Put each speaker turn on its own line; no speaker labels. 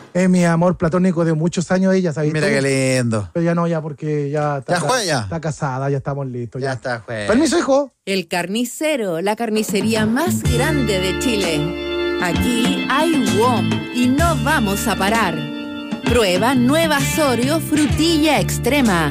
Es mi amor platónico de muchos años ella, ¿sabes?
Mira qué lindo.
Pero ya no, ya porque ya está casada, ya estamos listos.
Ya está, juez.
Permiso, hijo.
El Carnicero, la carnicería más grande de Chile. Aquí hay WOM y no vamos a parar. Prueba nueva Oreo frutilla extrema.